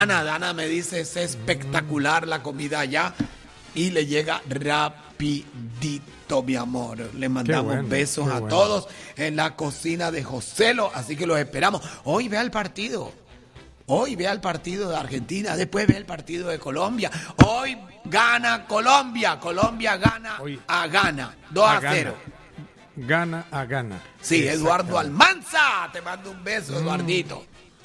Dana me dice, es espectacular la comida allá y le llega rapidito, mi amor. Le mandamos besos a todos en la cocina de Joselo, así que los esperamos. Hoy vea el partido. Hoy vea el partido de Argentina, después vea el partido de Colombia. Hoy gana Colombia. Colombia gana a Ghana, 2-0. Gana a Ghana. Sí, Eduardo Almanza. Te mando un beso, Eduardito.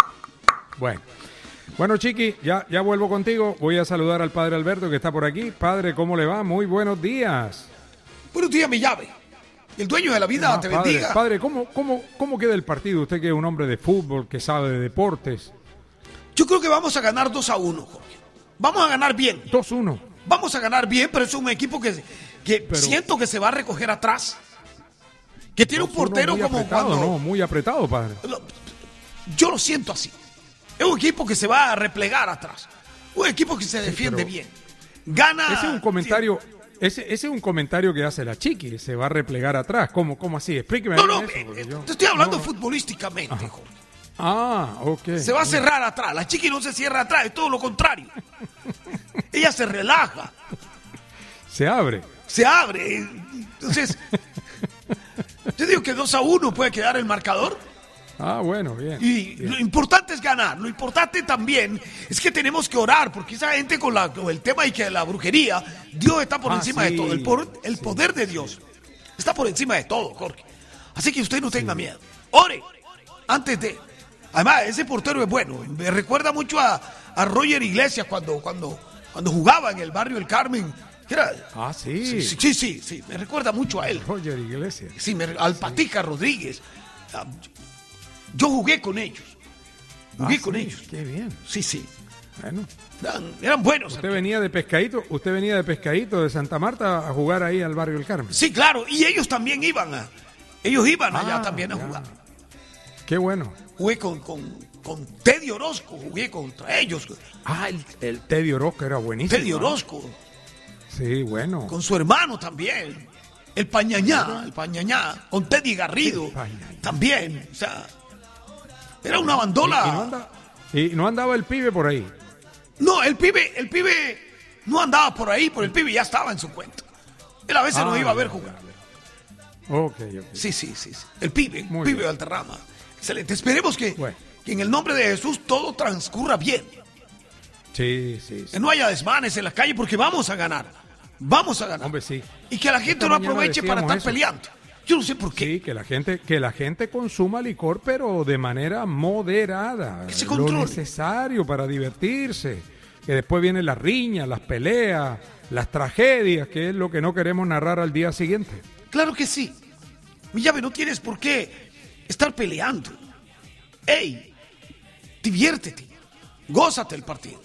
Bueno, Chiqui, ya vuelvo contigo. Voy a saludar al padre Alberto que está por aquí. Padre, ¿cómo le va? Muy buenos días. Buenos días, mi llave. El dueño de la vida te bendiga. Padre, ¿cómo queda el partido? Usted que es un hombre de fútbol, que sabe de deportes. Yo creo que vamos a ganar 2-1, Jorge. Vamos a ganar bien. 2-1. Vamos a ganar bien, pero es un equipo que siento que se va a recoger atrás. Que tiene un portero como apretado, cuando... No, muy apretado, padre. Yo lo siento así. Es un equipo que se va a replegar atrás. Un equipo que se defiende bien. Gana... Ese es un comentario... Ese es un comentario que hace la Chiqui, se va a replegar atrás. ¿Cómo así? Explíqueme. Te estoy hablando futbolísticamente, Jorge. Ok. Se va a cerrar atrás. La Chiqui no se cierra atrás, es todo lo contrario. Ella se relaja. Se abre. Entonces, yo digo que 2-1 puede quedar el marcador. Bueno, bien. Y bien. Lo importante es ganar. Lo importante también es que tenemos que orar, porque esa gente con el tema y que la brujería, Dios está por encima de todo. El poder de Dios está por encima de todo, Jorge. Así que usted no tenga miedo. Ore antes de... Además, ese portero es bueno. Me recuerda mucho a Roger Iglesias cuando jugaba en el barrio El Carmen. Sí. Me recuerda mucho a él. Roger Iglesias. Sí, al Patica Rodríguez. Yo jugué con ellos. Qué bien. Sí. Bueno. Eran buenos. Usted venía de Pescadito de Santa Marta a jugar ahí al barrio El Carmen. Sí, claro. Y ellos también iban allá también a jugar. Qué bueno. Jugué con Teddy Orozco, jugué contra ellos. El Teddy Orozco era buenísimo. Teddy Orozco. Sí, bueno. Con su hermano también. El Pañañá, con Teddy Garrido también. O sea, era una bandola. ¿Y no andaba el pibe por ahí? No, el pibe no andaba por ahí, pero el pibe ya estaba en su cuenta. Él a veces nos iba a ver jugar. Okay. Sí. El pibe de Valderrama. Excelente. Esperemos que en el nombre de Jesús todo transcurra bien. Sí. Que no haya desmanes en la calle porque vamos a ganar. Hombre, sí. Y que la gente no aproveche para estar peleando. Yo no sé por qué. Sí, que la gente consuma licor, pero de manera moderada. Que se controle. Lo necesario para divertirse. Que después vienen las riñas, las peleas, las tragedias, que es lo que no queremos narrar al día siguiente. Claro que sí. Mi llave, no tienes por qué estar peleando. ¡Ey! Diviértete. Gózate el partido.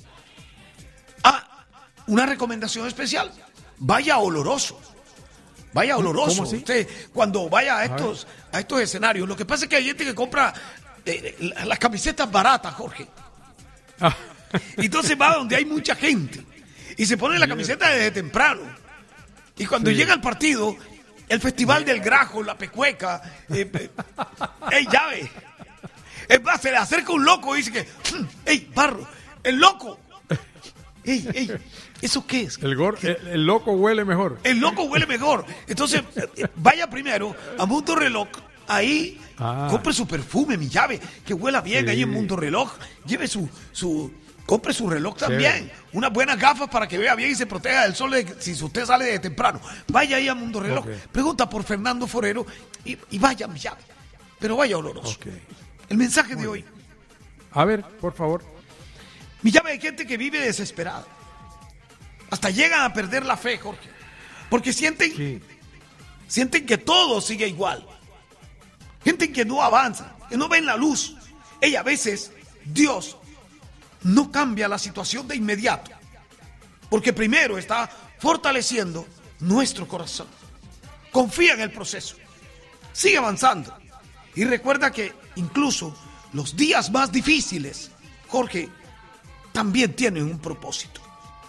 Una recomendación especial. Vaya oloroso. ¿Cómo así? Usted, cuando vaya a estos escenarios. Lo que pasa es que hay gente que compra las camisetas baratas, Jorge. Entonces va donde hay mucha gente. Y se pone la camiseta desde temprano. Y cuando llega el partido, el Festival del Grajo, la Pecueca, ¡ey, llave! Es más, se le acerca un loco y dice que, ¡ey, Barro! ¡El loco! ¡Ey! ¿Eso qué es? El loco huele mejor. El loco huele mejor. Entonces, vaya primero a Mundo Reloj. Ahí compre su perfume, mi llave, que huela bien ahí en Mundo Reloj. Lleve compre su reloj también. Unas buenas gafas para que vea bien y se proteja del sol si usted sale de temprano. Vaya ahí a Mundo Reloj. Pregunta por Fernando Forero y vaya, mi llave. Pero vaya oloroso. El mensaje de hoy. A ver, por favor. Mi llave, hay gente que vive desesperada. Hasta llegan a perder la fe, Jorge. Porque sienten que todo sigue igual. Gente que no avanza, que no ven la luz. Y a veces Dios no cambia la situación de inmediato. Porque primero está fortaleciendo nuestro corazón. Confía en el proceso. Sigue avanzando. Y recuerda que incluso los días más difíciles, Jorge, también tienen un propósito.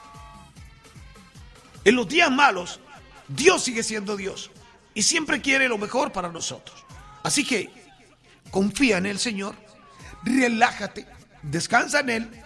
En los días malos, Dios sigue siendo Dios y siempre quiere lo mejor para nosotros. Así que confía en el Señor, relájate, descansa en Él